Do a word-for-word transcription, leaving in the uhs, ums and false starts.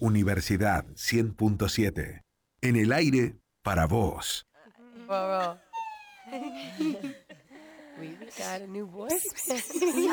Universidad cien punto siete. En el aire para vos. Whoa, whoa. We got a new voice.